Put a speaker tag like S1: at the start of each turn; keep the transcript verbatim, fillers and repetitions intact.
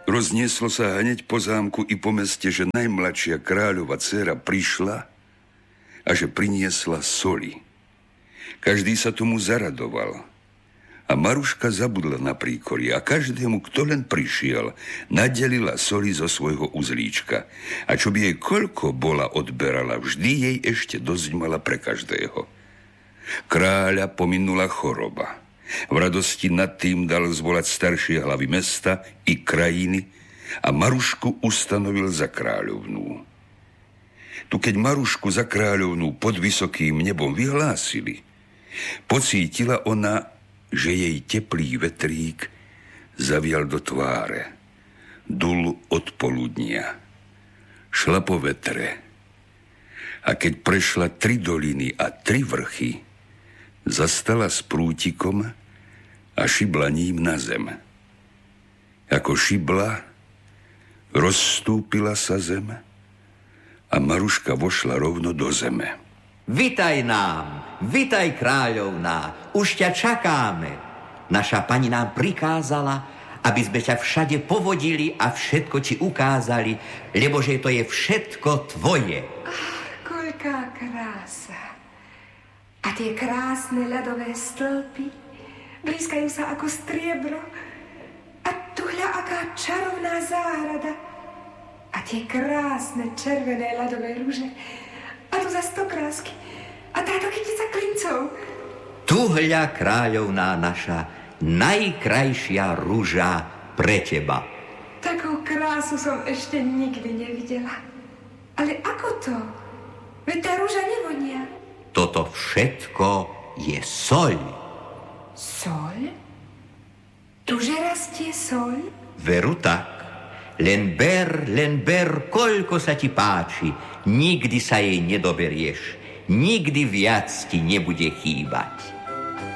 S1: Roznieslo sa hneď po zámku i po meste, že najmladšia kráľova dcéra prišla a že priniesla soli. Každý sa tomu zaradoval. A Maruška zabudla na príkorie a každému, kto len prišiel, nadelila soli zo svojho uzlíčka. A čo by jej koľko bola odberala, vždy jej ešte dosť mala pre každého. Kráľa pominula choroba. V radosti nad tým dal zvolať staršie hlavy mesta i krajiny a Marušku ustanovil za kráľovnú. Tu keď Marušku za kráľovnú pod vysokým nebom vyhlásili, pocítila ona, že jej teplý vetrík zavial do tváre. Dul od poludnia. Šla po vetre. A keď prešla tri doliny a tri vrchy, zastala s prútikom a šibla ním na zem. Ako šibla, rozstúpila sa zem a Maruška vošla rovno do zeme.
S2: Vitaj nám, vitaj kráľovná, už ťa čakáme. Naša pani nám prikázala, aby sme ťa všade povodili a všetko ti ukázali, lebože to je všetko tvoje.
S3: Ach, koľká krása. A tie krásne ľadové stĺpy blízkajú sa ako striebro. A tu hľa, aká čarovná záhrada. A tie krásne červené ľadové rúže. A tu za sto krásky. A táto kytica klincov.
S2: Tu hľa, kráľovná naša, najkrajšia rúža pre teba.
S3: Takú krásu som ešte nikdy nevidela. Ale ako to? Veď tá rúža nevonia.
S2: Toto všetko je soľ.
S3: Soľ? Tuže rastie soľ?
S2: Veru tak. Len ber, len ber, koľko sa ti páči. Nikdy sa jej nedoberieš. Nikdy viac ti nebude chýbať.